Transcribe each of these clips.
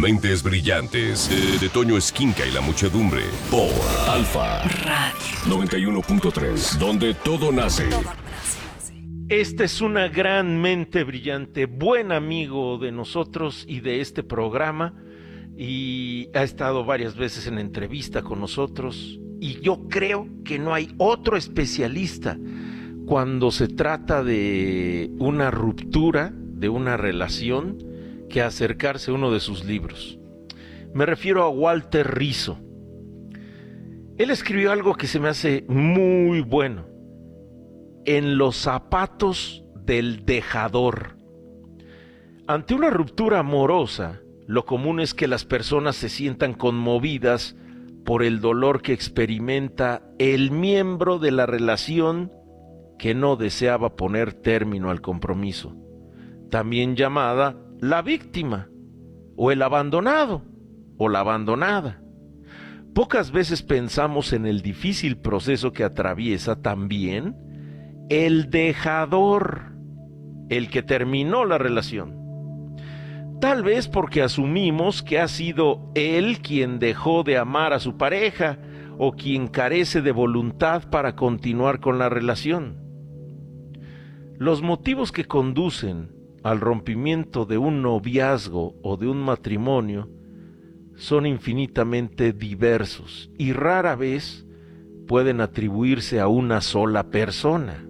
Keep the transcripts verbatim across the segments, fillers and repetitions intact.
Mentes Brillantes, de, de Toño Esquinca y la muchedumbre, por Alfa Radio noventa y uno punto tres, donde todo nace. Esta es una gran mente brillante, buen amigo de nosotros y de este programa, y ha estado varias veces en entrevista con nosotros, y yo creo que no hay otro especialista cuando se trata de una ruptura, de una relación, que acercarse a uno de sus libros. Me refiero a Walter Rizzo. Él escribió algo que se me hace muy bueno: En los zapatos del dejador. Ante una ruptura amorosa, lo común es que las personas se sientan conmovidas por el dolor que experimenta el miembro de la relación que no deseaba poner término al compromiso, también llamada la víctima, o el abandonado, o la abandonada. Pocas veces pensamos en el difícil proceso que atraviesa también el dejador, el que terminó la relación. Tal vez porque asumimos que ha sido él quien dejó de amar a su pareja o quien carece de voluntad para continuar con la relación. Los motivos que conducen al rompimiento de un noviazgo o de un matrimonio son infinitamente diversos y rara vez pueden atribuirse a una sola persona.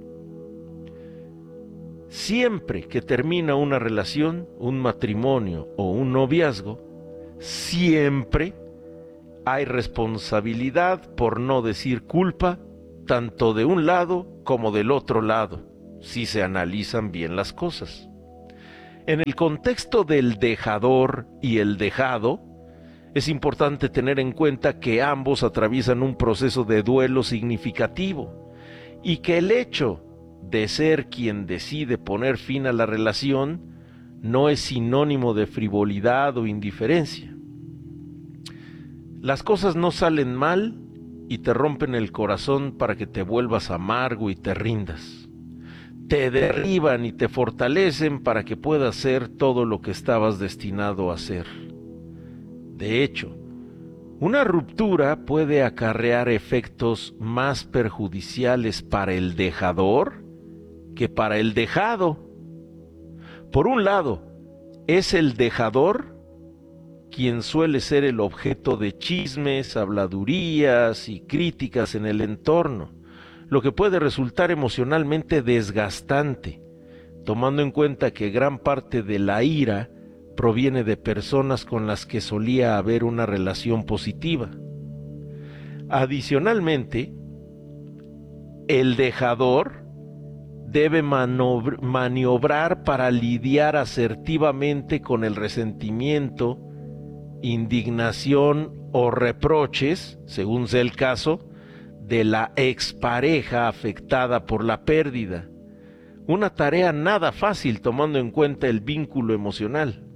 Siempre que termina una relación, un matrimonio o un noviazgo, siempre hay responsabilidad, por no decir culpa, tanto de un lado como del otro lado, si se analizan bien las cosas. En el contexto del dejador y el dejado, es importante tener en cuenta que ambos atraviesan un proceso de duelo significativo y que el hecho de ser quien decide poner fin a la relación no es sinónimo de frivolidad o indiferencia. Las cosas no salen mal y te rompen el corazón para que te vuelvas amargo y te rindas. Te derriban y te fortalecen para que puedas ser todo lo que estabas destinado a ser. De hecho, una ruptura puede acarrear efectos más perjudiciales para el dejador que para el dejado. Por un lado, es el dejador quien suele ser el objeto de chismes, habladurías y críticas en el entorno, lo que puede resultar emocionalmente desgastante, tomando en cuenta que gran parte de la ira proviene de personas con las que solía haber una relación positiva. Adicionalmente, el dejador debe maniobrar para lidiar asertivamente con el resentimiento, indignación o reproches, según sea el caso, de la expareja afectada por la pérdida. Una tarea nada fácil tomando en cuenta el vínculo emocional.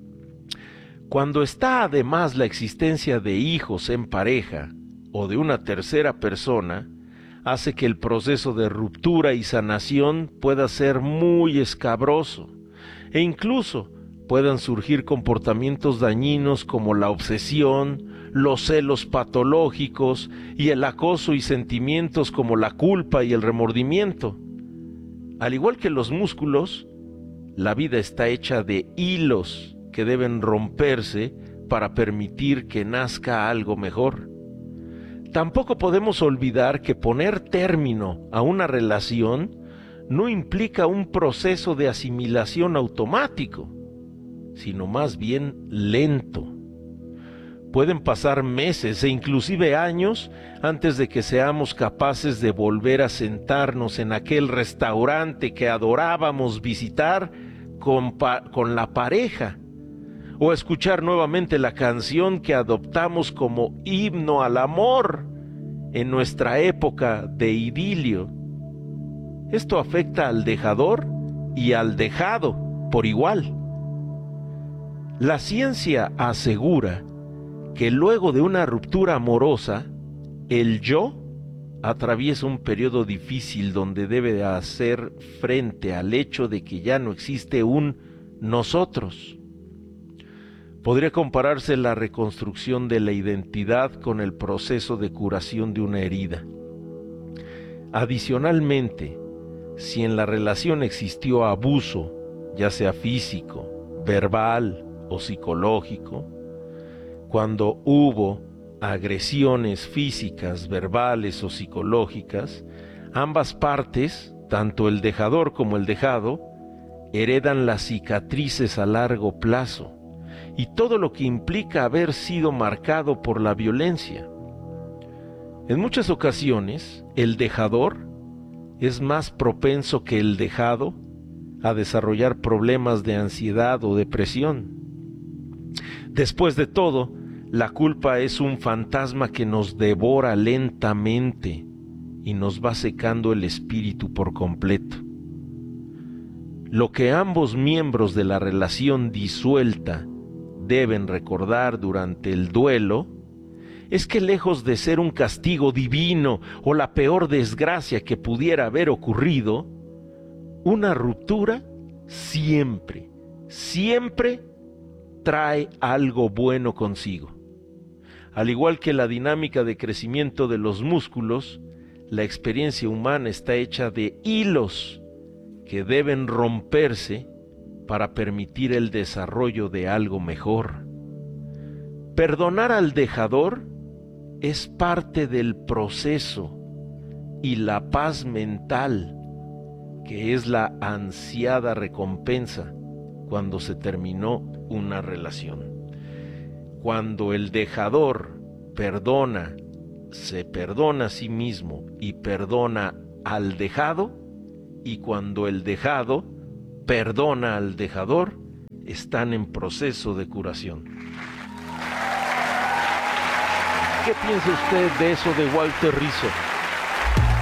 Cuando está además la existencia de hijos en pareja o de una tercera persona, hace que el proceso de ruptura y sanación pueda ser muy escabroso e incluso puedan surgir comportamientos dañinos como la obsesión, los celos patológicos y el acoso y sentimientos como la culpa y el remordimiento. Al igual que los músculos, la vida está hecha de hilos que deben romperse para permitir que nazca algo mejor. Tampoco podemos olvidar que poner término a una relación no implica un proceso de asimilación automático, sino más bien lento. Pueden pasar meses e inclusive años antes de que seamos capaces de volver a sentarnos en aquel restaurante que adorábamos visitar con, pa- con la pareja, o escuchar nuevamente la canción que adoptamos como himno al amor en nuestra época de idilio. Esto afecta al dejador y al dejado por igual. La ciencia asegura que luego de una ruptura amorosa, el yo atraviesa un periodo difícil donde debe hacer frente al hecho de que ya no existe un nosotros. Podría compararse la reconstrucción de la identidad con el proceso de curación de una herida. Adicionalmente, si en la relación existió abuso, ya sea físico, verbal o psicológico, cuando hubo agresiones físicas, verbales o psicológicas, ambas partes, tanto el dejador como el dejado, heredan las cicatrices a largo plazo y todo lo que implica haber sido marcado por la violencia. En muchas ocasiones, el dejador es más propenso que el dejado a desarrollar problemas de ansiedad o depresión. Después de todo, la culpa es un fantasma que nos devora lentamente y nos va secando el espíritu por completo. Lo que ambos miembros de la relación disuelta deben recordar durante el duelo es que lejos de ser un castigo divino o la peor desgracia que pudiera haber ocurrido, una ruptura siempre, siempre trae algo bueno consigo. Al igual que la dinámica de crecimiento de los músculos, la experiencia humana está hecha de hilos que deben romperse para permitir el desarrollo de algo mejor. Perdonar al dejador es parte del proceso y la paz mental, que es la ansiada recompensa cuando se terminó una relación. Cuando el dejador perdona, se perdona a sí mismo y perdona al dejado, y cuando el dejado perdona al dejador, están en proceso de curación. ¿Qué piensa usted de eso de Walter Rizzo?